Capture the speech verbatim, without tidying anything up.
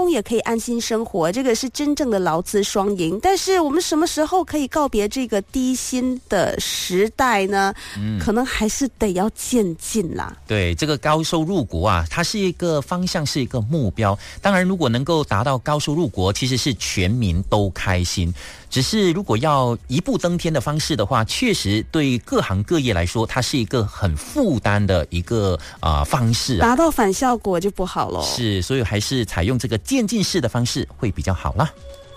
工也可以安心生活，这个是真正的劳资双赢。但是我们什么时候可以告别这个低薪的时代呢？嗯，可能还是得要渐进啦。 对，这个高收入国啊，它是一个方向，是一个目标。当然，如果能够达到高收入国，其实是全民都开心。只是如果要一步登天的方式的话，确实对各行各业来说，它是一个很负担的一个啊、呃、方式啊， 达到反效果就不好了。 是，所以还是采用这个渐进式的方式会比较好啦。